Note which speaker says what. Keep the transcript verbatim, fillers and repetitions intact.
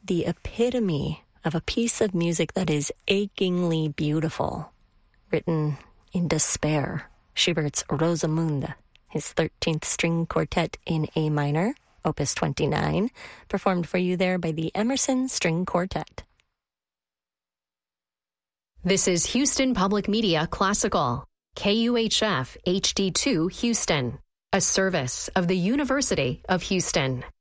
Speaker 1: the epitome of a piece of music that is achingly beautiful, written in despair. Schubert's Rosamunde, his thirteenth string quartet in A minor, Opus twenty-nine, performed for you there by the Emerson String Quartet.
Speaker 2: This is Houston Public Media Classical, K U H F H D two Houston, a service of the University of Houston.